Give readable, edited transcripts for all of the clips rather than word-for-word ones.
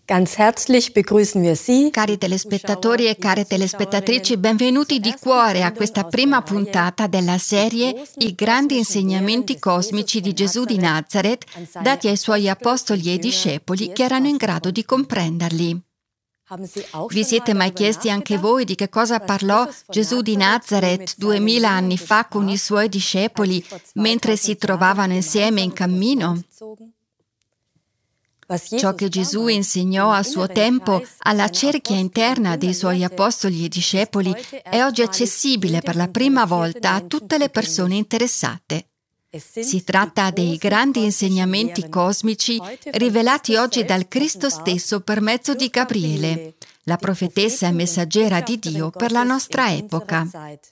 Ganz herzlich begrüßen wir Sie. Cari telespettatori e care telespettatrici, benvenuti di cuore a questa prima puntata della serie I grandi insegnamenti cosmici di Gesù di Nazareth, dati ai suoi apostoli e discepoli che erano in grado di comprenderli. Vi siete mai chiesti anche voi di che cosa parlò Gesù di Nazareth 2000 anni fa con i suoi discepoli mentre si trovavano insieme in cammino? Ciò che Gesù insegnò a suo tempo alla cerchia interna dei suoi apostoli e discepoli è oggi accessibile per la prima volta a tutte le persone interessate. Si tratta dei grandi insegnamenti cosmici rivelati oggi dal Cristo stesso per mezzo di Gabriele, la profetessa e messaggera di Dio per la nostra epoca.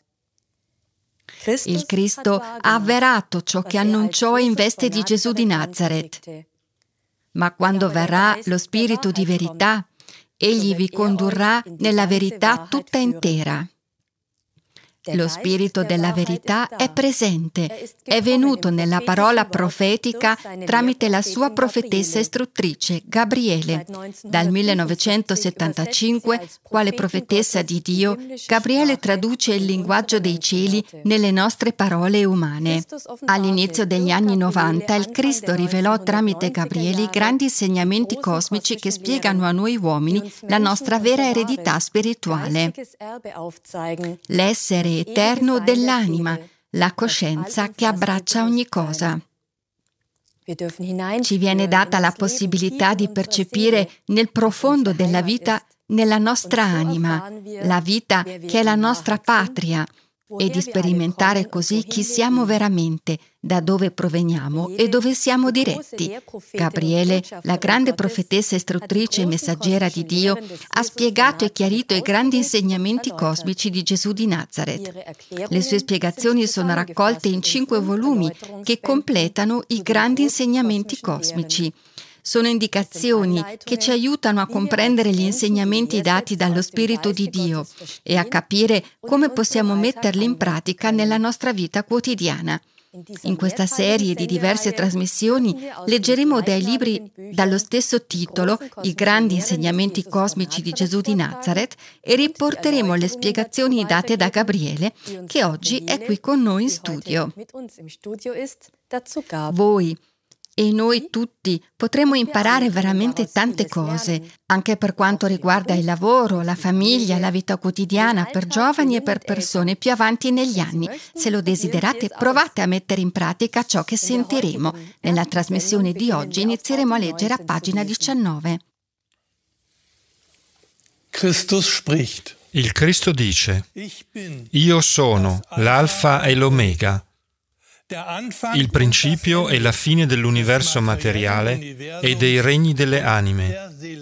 Il Cristo ha avverato ciò che annunciò in veste di Gesù di Nazareth. Ma quando verrà lo Spirito di verità, egli vi condurrà nella verità tutta intera. Lo Spirito della verità è presente, è venuto nella parola profetica tramite la sua profetessa istruttrice, Gabriele. Dal 1975, quale profetessa di Dio, Gabriele traduce il linguaggio dei cieli nelle nostre parole umane. All'inizio degli anni 90, il Cristo rivelò tramite Gabriele i grandi insegnamenti cosmici che spiegano a noi uomini la nostra vera eredità spirituale. L'essere eterno dell'anima, la coscienza che abbraccia ogni cosa. Ci viene data la possibilità di percepire nel profondo della vita nella nostra anima, la vita che è la nostra patria, e di sperimentare così chi siamo veramente, da dove proveniamo e dove siamo diretti. Gabriele, la grande profetessa istruttrice e messaggera di Dio, ha spiegato e chiarito i grandi insegnamenti cosmici di Gesù di Nazareth. Le sue spiegazioni sono raccolte in 5 volumi che completano i grandi insegnamenti cosmici. Sono indicazioni che ci aiutano a comprendere gli insegnamenti dati dallo Spirito di Dio e a capire come possiamo metterli in pratica nella nostra vita quotidiana. In questa serie di diverse trasmissioni leggeremo dai libri dallo stesso titolo, I grandi insegnamenti cosmici di Gesù di Nazareth, e riporteremo le spiegazioni date da Gabriele, che oggi è qui con noi in studio. Voi e noi tutti potremo imparare veramente tante cose, anche per quanto riguarda il lavoro, la famiglia, la vita quotidiana, per giovani e per persone più avanti negli anni. Se lo desiderate, provate a mettere in pratica ciò che sentiremo. Nella trasmissione di oggi inizieremo a leggere a pagina 19. Christus spricht. Il Cristo dice: Io sono l'Alfa e l'Omega, il principio e la fine dell'universo materiale e dei regni delle anime.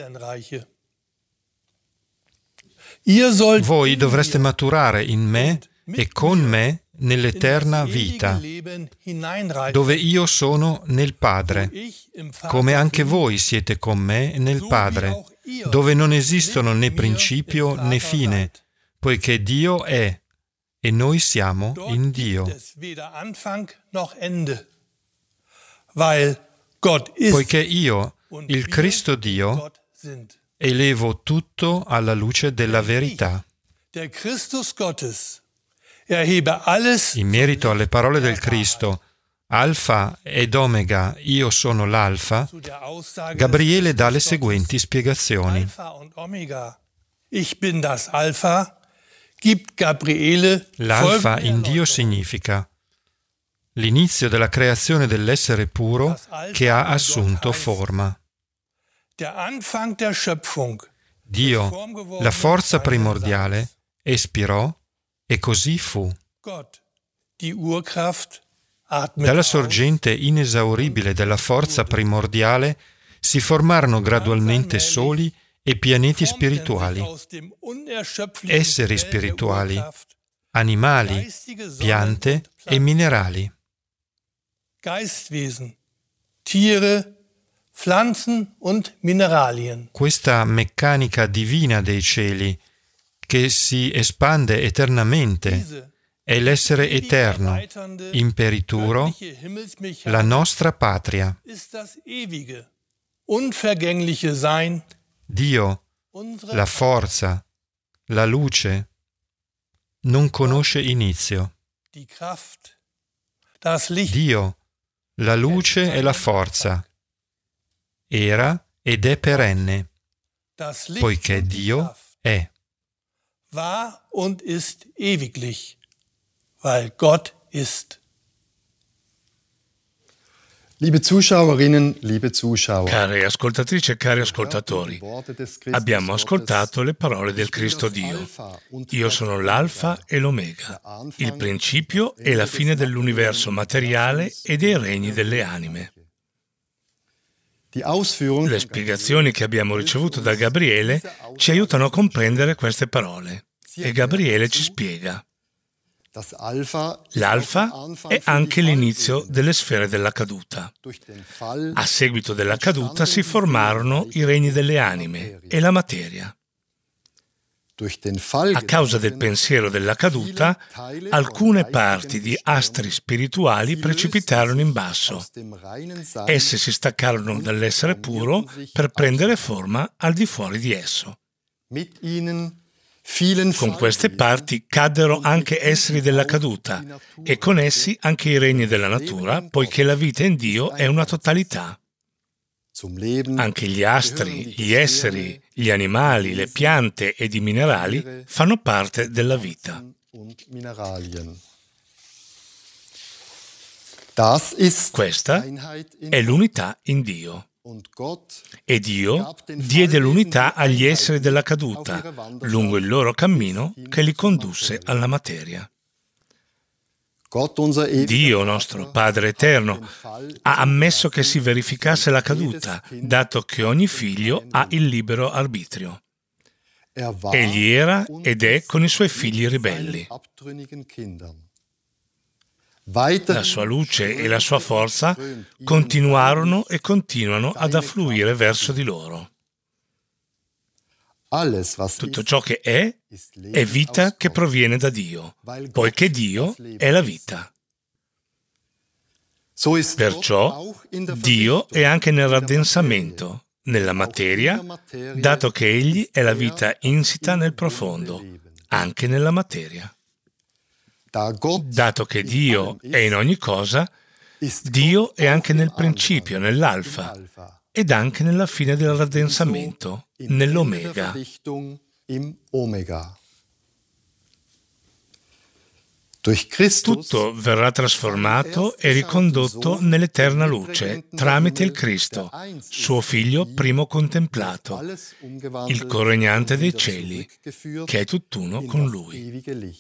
Voi dovreste maturare in me e con me nell'eterna vita, dove io sono nel Padre, come anche voi siete con me nel Padre, dove non esistono né principio né fine, poiché Dio è e noi siamo in Dio. Poiché io, il Cristo Dio, elevo tutto alla luce della verità. In merito alle parole del Cristo, Alfa ed Omega, io sono l'Alfa, Gabriele dà le seguenti spiegazioni. L'Alfa in Dio significa l'inizio della creazione dell'essere puro che ha assunto forma. Dio, la forza primordiale, espirò e così fu. Dalla sorgente inesauribile della forza primordiale si formarono gradualmente soli e pianeti spirituali, esseri spirituali, animali, piante e minerali. Questa meccanica divina dei cieli, che si espande eternamente, è l'essere eterno, imperituro, la nostra patria. Dio, la forza, la luce, non conosce inizio. Dio, la luce e la forza, era ed è perenne, poiché Dio è. War und ist ewiglich, weil Gott ist. Liebe Zuschauerinnen, liebe Zuschauer. Care ascoltatrici e cari ascoltatori, abbiamo ascoltato le parole del Cristo Dio. Io sono l'Alfa e l'Omega, il principio e la fine dell'universo materiale e dei regni delle anime. Le spiegazioni che abbiamo ricevuto da Gabriele ci aiutano a comprendere queste parole. E Gabriele ci spiega. L'alfa è anche l'inizio delle sfere della caduta. A seguito della caduta si formarono i regni delle anime e la materia. A causa del pensiero della caduta, alcune parti di astri spirituali precipitarono in basso. Esse si staccarono dall'essere puro per prendere forma al di fuori di esso. Con queste parti caddero anche esseri della caduta e con essi anche i regni della natura, poiché la vita in Dio è una totalità. Anche gli astri, gli esseri, gli animali, le piante ed i minerali fanno parte della vita. Questa è l'unità in Dio. E Dio diede l'unità agli esseri della caduta lungo il loro cammino che li condusse alla materia. Dio, nostro Padre eterno, ha ammesso che si verificasse la caduta, dato che ogni figlio ha il libero arbitrio. Egli era ed è con i suoi figli ribelli. La sua luce e la sua forza continuarono e continuano ad affluire verso di loro. Tutto ciò che è vita che proviene da Dio, poiché Dio è la vita. Perciò Dio è anche nel raddensamento, nella materia, dato che Egli è la vita insita nel profondo, anche nella materia. Dato che Dio è in ogni cosa, Dio è anche nel principio, nell'alfa, ed anche nella fine del raddensamento, nell'omega. Tutto verrà trasformato e ricondotto nell'eterna luce tramite il Cristo, suo Figlio primo contemplato, il coregnante dei cieli, che è tutt'uno con Lui.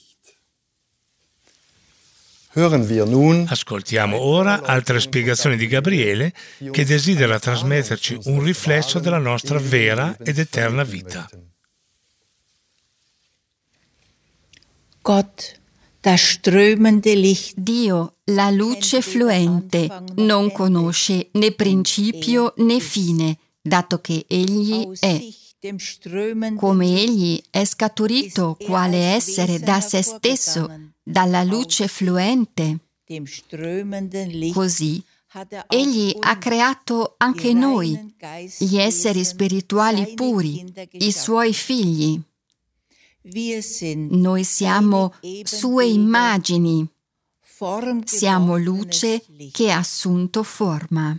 Ascoltiamo ora altre spiegazioni di Gabriele che desidera trasmetterci un riflesso della nostra vera ed eterna vita. Dio, la luce fluente, non conosce né principio né fine, dato che Egli è. Come Egli è scaturito quale essere da se stesso, dalla luce fluente, così Egli ha creato anche noi, gli esseri spirituali puri, i Suoi figli. Noi siamo Sue immagini, siamo luce che ha assunto forma.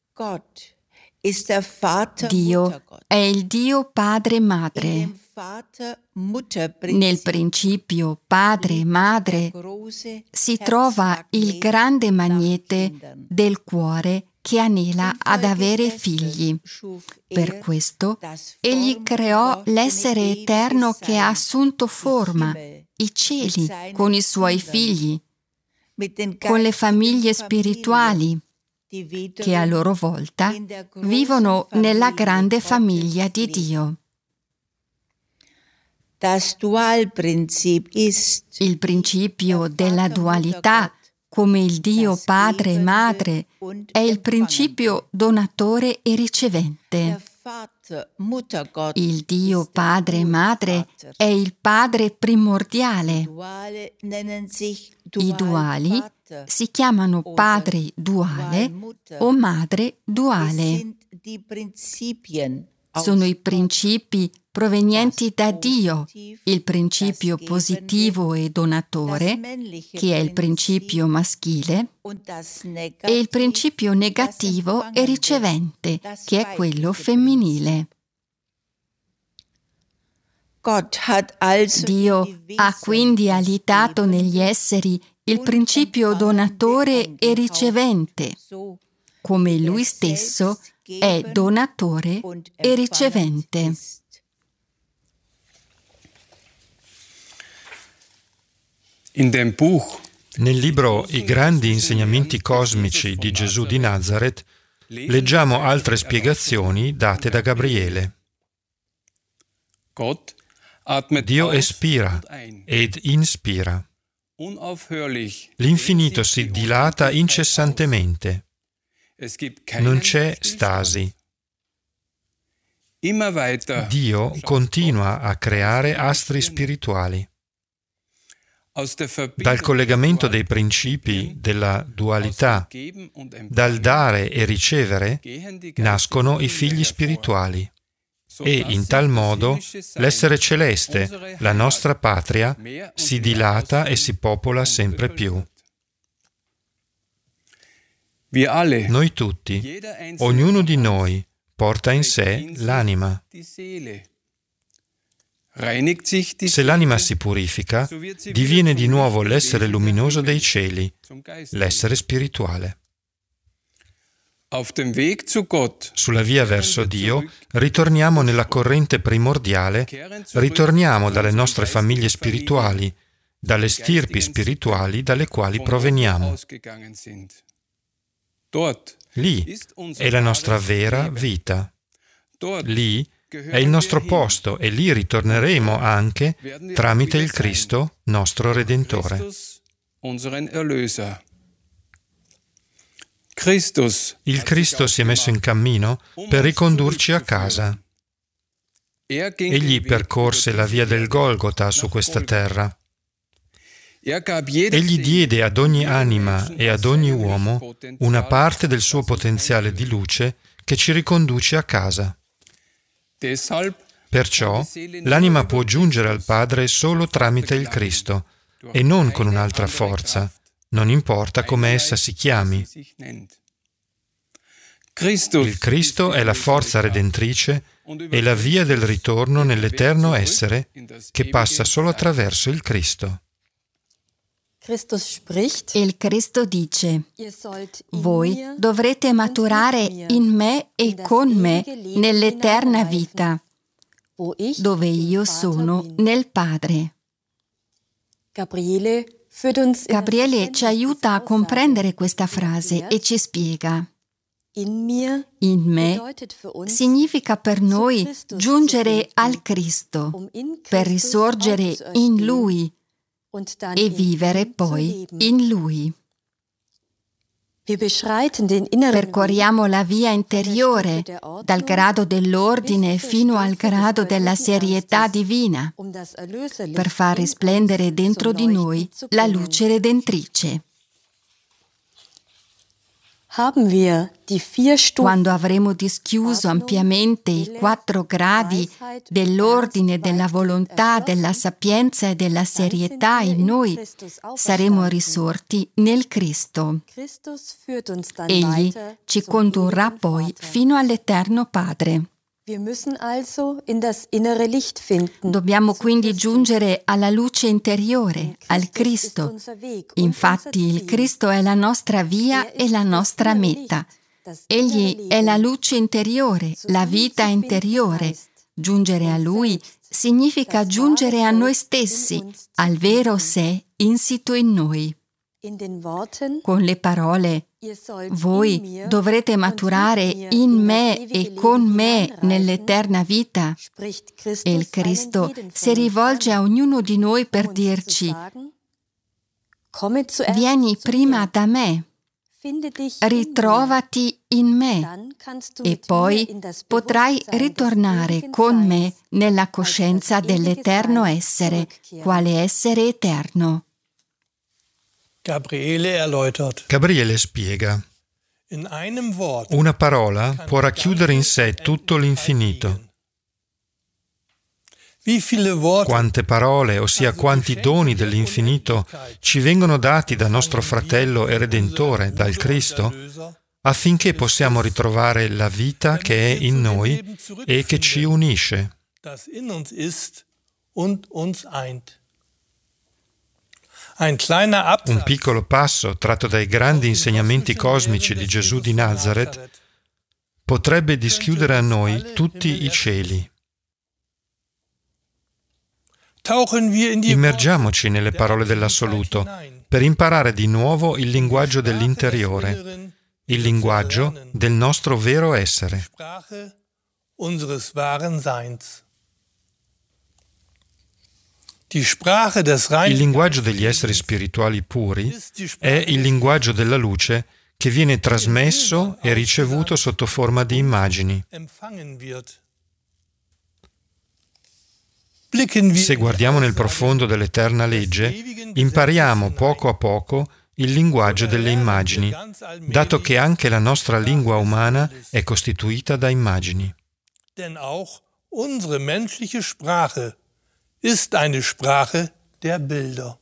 Dio è il Dio Padre e Madre. Nel principio Padre e Madre si trova il grande magnete del cuore che anela ad avere figli. Per questo Egli creò l'essere eterno che ha assunto forma, i cieli, con i Suoi figli, con le famiglie spirituali, che a loro volta vivono nella grande famiglia di Dio. Il principio della dualità, come il Dio Padre e Madre, è il principio donatore e ricevente. Il Dio Padre e Madre è il Padre primordiale. I duali si chiamano Padre duale o Madre duale. sono i principi provenienti da Dio, il principio positivo e donatore, che è il principio maschile, e il principio negativo e ricevente, che è quello femminile. Dio ha quindi alitato negli esseri il principio donatore e ricevente, come Lui stesso è donatore e ricevente. Nel libro I grandi insegnamenti cosmici di Gesù di Nazareth leggiamo altre spiegazioni date da Gabriele. Dio espira ed inspira. L'infinito si dilata incessantemente. Non c'è stasi. Dio continua a creare astri spirituali. Dal collegamento dei principi della dualità, dal dare e ricevere, nascono i figli spirituali. E in tal modo l'essere celeste, la nostra patria, si dilata e si popola sempre più. Noi tutti, ognuno di noi, porta in sé l'anima. Se l'anima si purifica, diviene di nuovo l'essere luminoso dei cieli, l'essere spirituale. Sulla via verso Dio, ritorniamo nella corrente primordiale, ritorniamo dalle nostre famiglie spirituali, dalle stirpi spirituali dalle quali proveniamo. Lì è la nostra vera vita. Lì è il nostro posto e lì ritorneremo anche tramite il Cristo, nostro Redentore. Il Cristo si è messo in cammino per ricondurci a casa. Egli percorse la via del Golgota su questa terra. Egli diede ad ogni anima e ad ogni uomo una parte del suo potenziale di luce che ci riconduce a casa. Perciò l'anima può giungere al Padre solo tramite il Cristo e non con un'altra forza, non importa come essa si chiami. Il Cristo è la forza redentrice e la via del ritorno nell'eterno essere che passa solo attraverso il Cristo. Il Cristo dice: voi dovrete maturare in me e con me nell'eterna vita, dove io sono nel Padre. Gabriele ci aiuta a comprendere questa frase e ci spiega. In me significa per noi giungere al Cristo, per risorgere in Lui e vivere poi in Lui. Percorriamo la via interiore, dal grado dell'ordine fino al grado della serietà divina, per far risplendere dentro di noi la luce redentrice. Quando avremo dischiuso ampiamente i 4 gradi dell'ordine, della volontà, della sapienza e della serietà in noi, saremo risorti nel Cristo. Egli ci condurrà poi fino all'Eterno Padre. Dobbiamo quindi giungere alla luce interiore, al Cristo. Infatti il Cristo è la nostra via e la nostra meta. Egli è la luce interiore, la vita interiore. Giungere a Lui significa giungere a noi stessi, al vero sé insito in noi. Con le parole: voi dovrete maturare in me e con me nell'eterna vita, e il Cristo si rivolge a ognuno di noi per dirci: vieni prima da me, ritrovati in me, e poi potrai ritornare con me nella coscienza dell'eterno essere, quale essere eterno. Gabriele erläutert. Gabriele spiega: Una parola può racchiudere in sé tutto l'infinito. Quante parole, ossia quanti doni dell'infinito, ci vengono dati da nostro fratello e Redentore, dal Cristo, affinché possiamo ritrovare la vita che è in noi e che ci unisce. Un piccolo passo tratto dai grandi insegnamenti cosmici di Gesù di Nazareth potrebbe dischiudere a noi tutti i cieli. Immergiamoci nelle parole dell'Assoluto per imparare di nuovo il linguaggio dell'interiore, il linguaggio del nostro vero essere. Il linguaggio degli esseri spirituali puri è il linguaggio della luce che viene trasmesso e ricevuto sotto forma di immagini. Se guardiamo nel profondo dell'eterna legge, impariamo poco a poco il linguaggio delle immagini, dato che anche la nostra lingua umana è costituita da immagini. Denn auch unsere menschliche Sprache ist eine Sprache der Bilder.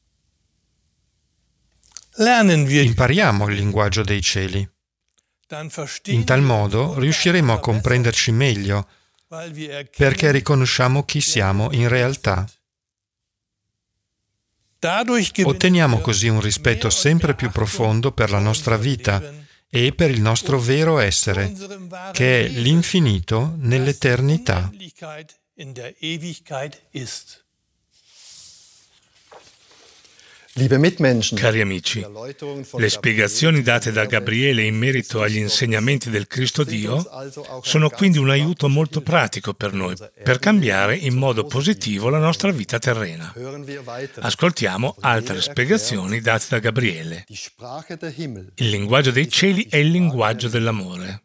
Impariamo il linguaggio dei cieli. In tal modo riusciremo a comprenderci meglio, perché riconosciamo chi siamo in realtà. Otteniamo così un rispetto sempre più profondo per la nostra vita e per il nostro vero essere, che è l'infinito nell'eternità. Cari amici, le spiegazioni date da Gabriele in merito agli insegnamenti del Cristo Dio sono quindi un aiuto molto pratico per noi, per cambiare in modo positivo la nostra vita terrena. Ascoltiamo altre spiegazioni date da Gabriele. Il linguaggio dei cieli è il linguaggio dell'amore.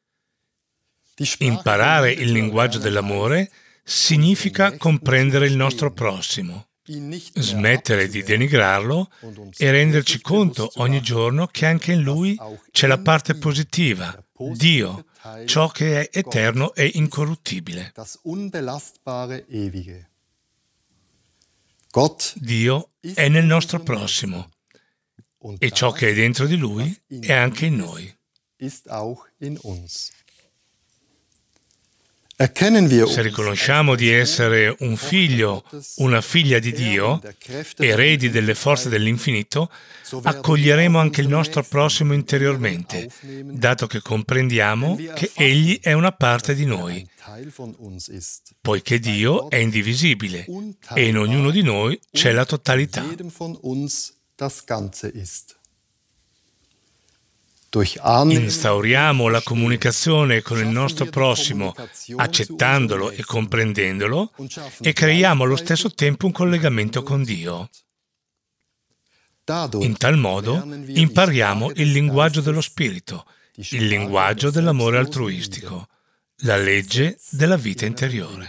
Imparare il linguaggio dell'amore significa comprendere il nostro prossimo, smettere di denigrarlo e renderci conto ogni giorno che anche in lui c'è la parte positiva, Dio, ciò che è eterno e incorruttibile. Dio è nel nostro prossimo e ciò che è dentro di lui è anche in noi. Se riconosciamo di essere un figlio, una figlia di Dio, eredi delle forze dell'infinito, accoglieremo anche il nostro prossimo interiormente, dato che comprendiamo che Egli è una parte di noi, poiché Dio è indivisibile e in ognuno di noi c'è la totalità. Instauriamo la comunicazione con il nostro prossimo, accettandolo e comprendendolo, e creiamo allo stesso tempo un collegamento con Dio. In tal modo impariamo il linguaggio dello spirito, il linguaggio dell'amore altruistico, la legge della vita interiore.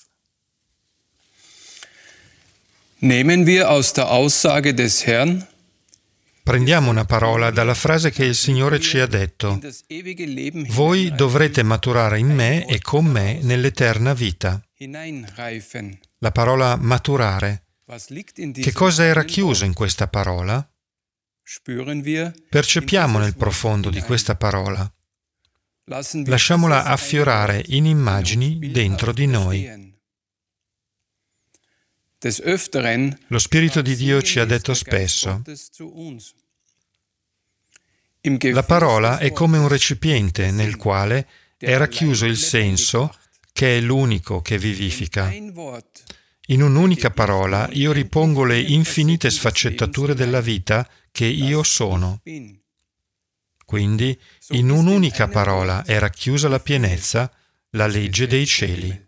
Nehmen wir aus der Aussage des Herrn: Prendiamo una parola dalla frase che il Signore ci ha detto: voi dovrete maturare in me e con me nell'eterna vita. La parola maturare. Che cosa è racchiuso in questa parola? Percepiamo nel profondo di questa parola. Lasciamola affiorare in immagini dentro di noi. Lo Spirito di Dio ci ha detto spesso: la parola è come un recipiente nel quale è racchiuso il senso, che è l'unico che vivifica. In un'unica parola io ripongo le infinite sfaccettature della vita che io sono. Quindi, in un'unica parola è racchiusa la pienezza, la legge dei cieli.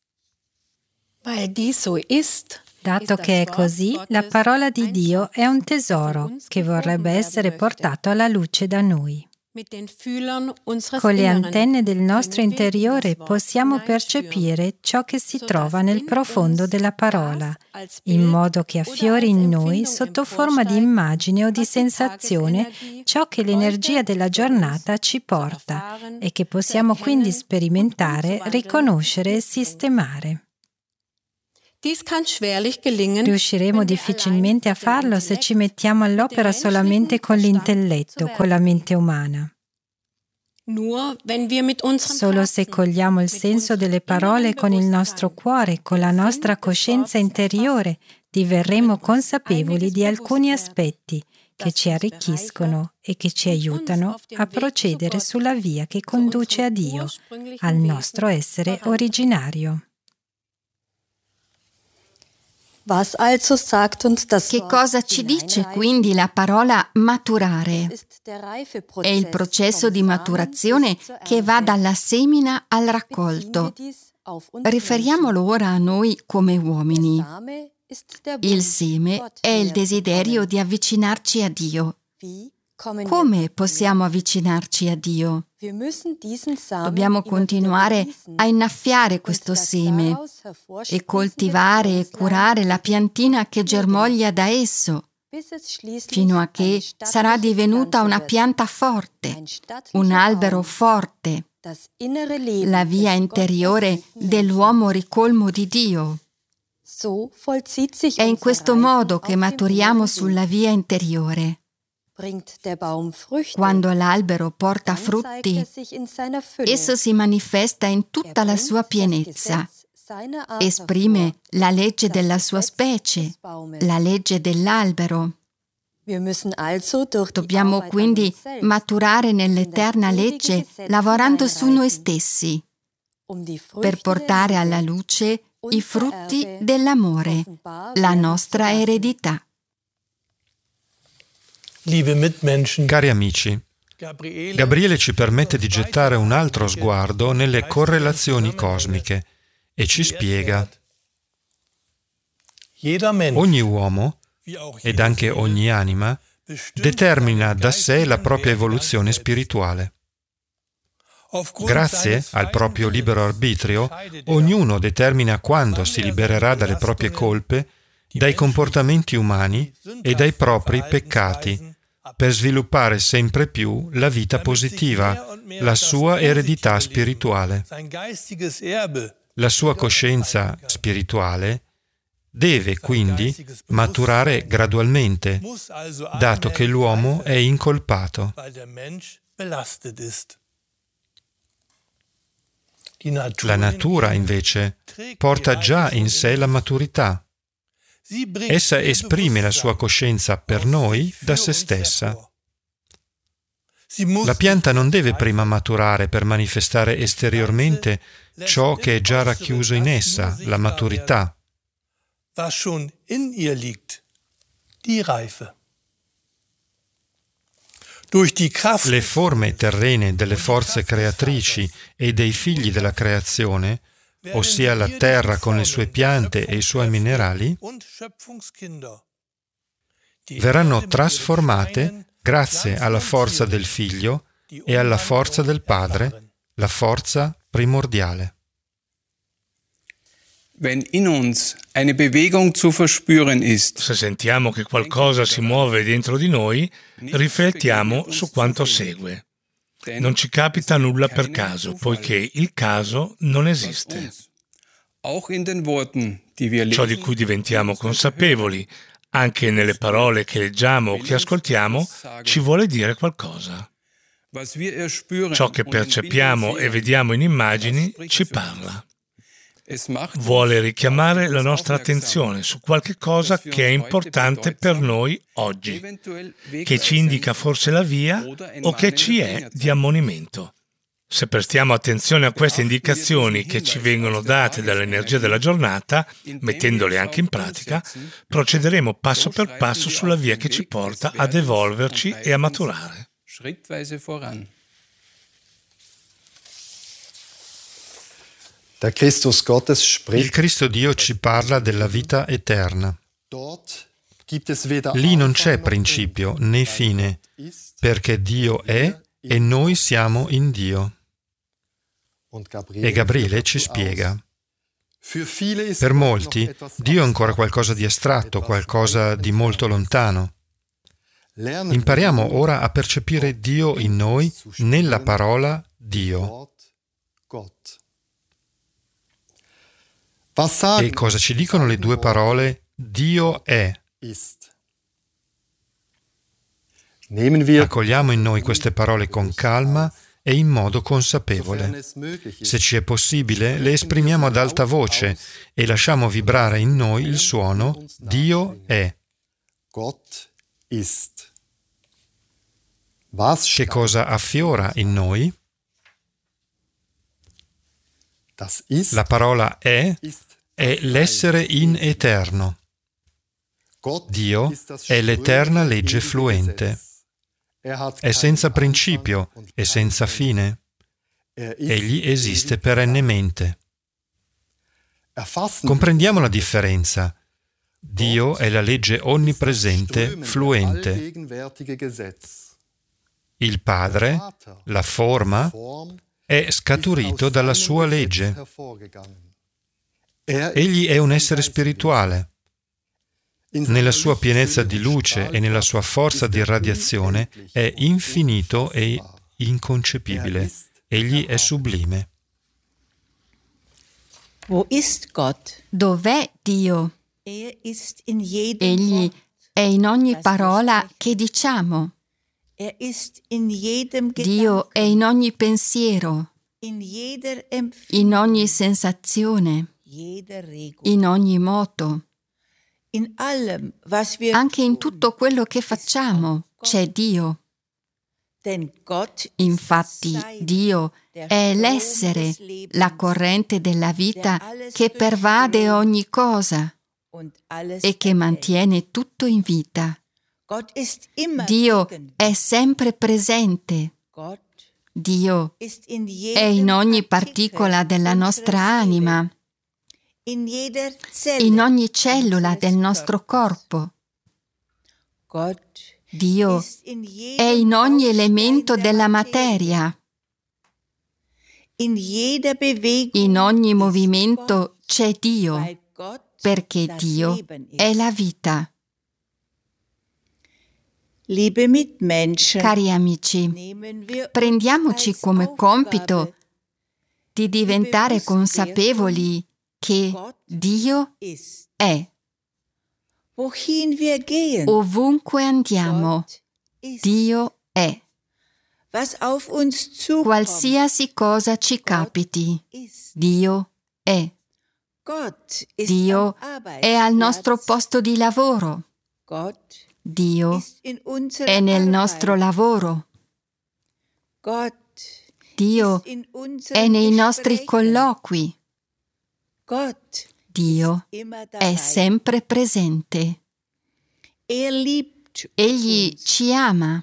Dato che è così, la parola di Dio è un tesoro che vorrebbe essere portato alla luce da noi. Con le antenne del nostro interiore possiamo percepire ciò che si trova nel profondo della parola, in modo che affiori in noi, sotto forma di immagine o di sensazione, ciò che l'energia della giornata ci porta e che possiamo quindi sperimentare, riconoscere e sistemare. Riusciremo difficilmente a farlo se ci mettiamo all'opera solamente con l'intelletto, con la mente umana. Solo se cogliamo il senso delle parole con il nostro cuore, con la nostra coscienza interiore, diverremo consapevoli di alcuni aspetti che ci arricchiscono e che ci aiutano a procedere sulla via che conduce a Dio, al nostro essere originario. Che cosa ci dice quindi la parola maturare? È il processo di maturazione che va dalla semina al raccolto. Riferiamolo ora a noi come uomini. Il seme è il desiderio di avvicinarci a Dio. Come possiamo avvicinarci a Dio? Dobbiamo continuare a innaffiare questo seme e coltivare e curare la piantina che germoglia da esso, fino a che sarà divenuta una pianta forte, un albero forte, la via interiore dell'uomo ricolmo di Dio. È in questo modo che maturiamo sulla via interiore. Quando l'albero porta frutti, esso si manifesta in tutta la sua pienezza, esprime la legge della sua specie, la legge dell'albero. Dobbiamo quindi maturare nell'eterna legge lavorando su noi stessi, per portare alla luce i frutti dell'amore, la nostra eredità. Cari amici, Gabriele ci permette di gettare un altro sguardo nelle correlazioni cosmiche e ci spiega: ogni uomo, ed anche ogni anima, determina da sé la propria evoluzione spirituale. Grazie al proprio libero arbitrio, ognuno determina quando si libererà dalle proprie colpe, dai comportamenti umani e dai propri peccati, per sviluppare sempre più la vita positiva, la sua eredità spirituale. La sua coscienza spirituale deve quindi maturare gradualmente, dato che l'uomo è incolpato. La natura, invece, porta già in sé la maturità. Essa esprime la sua coscienza per noi da se stessa. La pianta non deve prima maturare per manifestare esteriormente ciò che è già racchiuso in essa, la maturità. Le forme terrene delle forze creatrici e dei figli della creazione, ossia la terra con le sue piante e i suoi minerali, verranno trasformate grazie alla forza del Figlio e alla forza del Padre, la forza primordiale. Wenn in uns eine Bewegung zu verspüren ist, se sentiamo che qualcosa si muove dentro di noi, riflettiamo su quanto segue. Non ci capita nulla per caso, poiché il caso non esiste. Ciò di cui diventiamo consapevoli, anche nelle parole che leggiamo o che ascoltiamo, ci vuole dire qualcosa. Ciò che percepiamo e vediamo in immagini ci parla. Vuole richiamare la nostra attenzione su qualche cosa che è importante per noi oggi, che ci indica forse la via o che ci è di ammonimento. Se prestiamo attenzione a queste indicazioni che ci vengono date dall'energia della giornata, mettendole anche in pratica, procederemo passo per passo sulla via che ci porta ad evolverci e a maturare. Il Cristo Dio ci parla della vita eterna. Lì non c'è principio né fine, perché Dio è e noi siamo in Dio. E Gabriele ci spiega. Per molti, Dio è ancora qualcosa di astratto, qualcosa di molto lontano. Impariamo ora a percepire Dio in noi, nella parola Dio. E cosa ci dicono le due parole Dio è? Accogliamo in noi queste parole con calma e in modo consapevole. Se ci è possibile, le esprimiamo ad alta voce e lasciamo vibrare in noi il suono Dio è. Che cosa affiora in noi? La parola è l'essere in eterno. Dio è l'eterna legge fluente. È senza principio e senza fine. Egli esiste perennemente. Comprendiamo la differenza. Dio è la legge onnipresente, fluente. Il Padre, la forma, è scaturito dalla sua legge. Egli è un essere spirituale. Nella sua pienezza di luce e nella sua forza di irradiazione è infinito e inconcepibile. Egli è sublime. Dov'è Dio? Egli è in ogni parola che diciamo. Dio è in ogni pensiero, in ogni sensazione, in ogni moto. Anche in tutto quello che facciamo c'è Dio. Infatti Dio è l'essere, la corrente della vita che pervade ogni cosa e che mantiene tutto in vita. Dio è sempre presente. Dio è in ogni particola della nostra anima, in ogni cellula del nostro corpo. Dio è in ogni elemento della materia. In ogni movimento c'è Dio, perché Dio è la vita. Cari amici, prendiamoci come compito di diventare consapevoli che Dio è. Ovunque andiamo, Dio è. Qualsiasi cosa ci capiti, Dio è. Dio è al nostro posto di lavoro. Dio è nel nostro lavoro. Dio è nei nostri colloqui. Dio è sempre presente. Egli ci ama.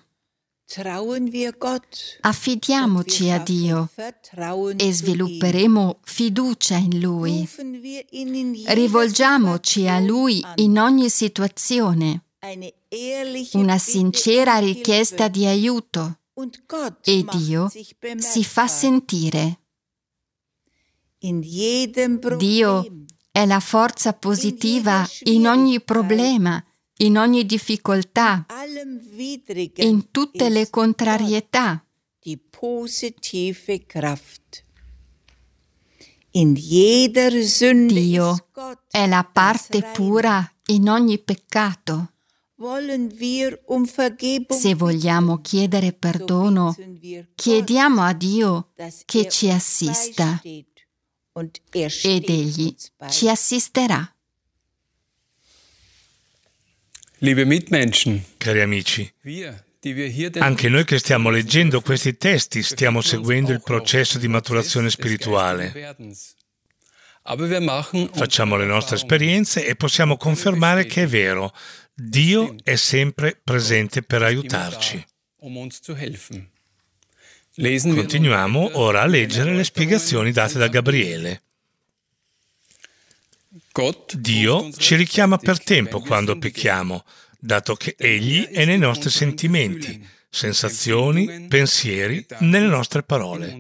Affidiamoci a Dio e svilupperemo fiducia in Lui. Rivolgiamoci a Lui in ogni situazione. Una sincera richiesta di aiuto e Dio si fa sentire. Dio è la forza positiva in ogni problema, in ogni difficoltà, in tutte le contrarietà. Dio è la parte pura in ogni peccato. Se vogliamo chiedere perdono, chiediamo a Dio che ci assista ed Egli ci assisterà. Cari amici, anche noi che stiamo leggendo questi testi stiamo seguendo il processo di maturazione spirituale. Facciamo le nostre esperienze e possiamo confermare che è vero. Dio è sempre presente per aiutarci. Continuiamo ora a leggere le spiegazioni date da Gabriele. Dio ci richiama per tempo quando pecchiamo, dato che Egli è nei nostri sentimenti, sensazioni, pensieri, nelle nostre parole.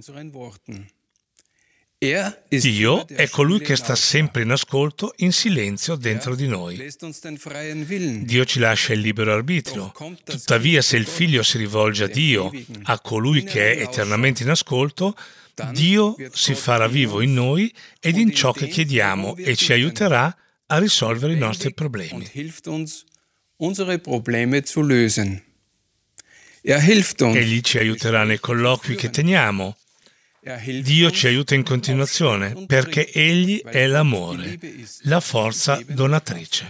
Dio è colui che sta sempre in ascolto, in silenzio dentro di noi. Dio ci lascia il libero arbitrio. Tuttavia, se il Figlio si rivolge a Dio, a colui che è eternamente in ascolto, Dio si farà vivo in noi ed in ciò che chiediamo e ci aiuterà a risolvere i nostri problemi. Egli ci aiuterà nei colloqui che teniamo. Dio ci aiuta in continuazione perché Egli è l'amore, la forza donatrice.